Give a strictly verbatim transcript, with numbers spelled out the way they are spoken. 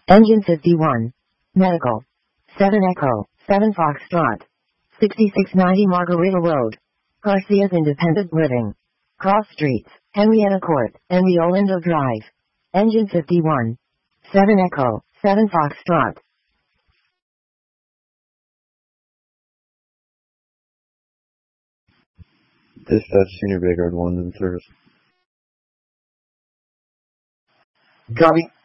Engine fifty-one. Medical. seven Echo, seven Foxtrot. sixty-six ninety Margarita Road. Garcia's Independent Living. Cross Streets, Henrietta Court, and Riolindo Drive. Engine fifty-one. seven Echo, seven Foxtrot. Dispatch Senior Bayguard one in service. Copy.